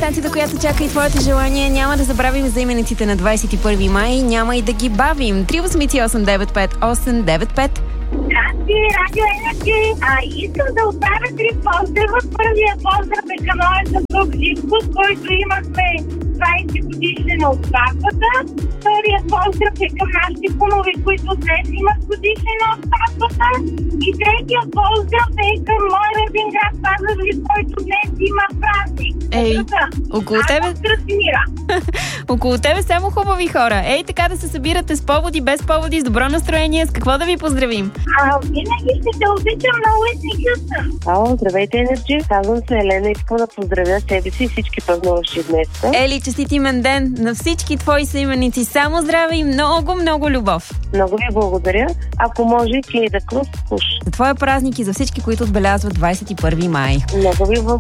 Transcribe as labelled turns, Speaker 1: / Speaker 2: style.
Speaker 1: станцията, която чака и твоите желания. Няма да забравим за имениците на 21 май. Няма и да ги бавим. 383-895-895.
Speaker 2: Радио Енерджи. Искам да отправя 3 поздрава. Първия поздрав е към моята друг Живко, с който имахме 20 годишнина от сватбата. Втория поздрав е към нашите кумови, които днес имат годишнина от сватбата. И третия поздрав е към моя роден град Пазарджик, който днес има празник.
Speaker 1: Около тебе... Около тебе само хубави хора. Така да се събирате с поводи, без поводи, с добро настроение. С какво да ви поздравим?
Speaker 2: Винаги ще те обичам на Уитни Хюстън.
Speaker 3: Ало, здравейте, Енерджи. Казвам се Елена. Искам да поздравя себе си и всички празнуващи днес.
Speaker 1: Ели, честит имен ден на всички твои съименици. Само здраве и много, много любов.
Speaker 3: Много ви благодаря. Ако може, Кейда Крус, куш.
Speaker 1: За твоя празник и за всички, които отбелязват 21 май.
Speaker 3: Много ви благодаря.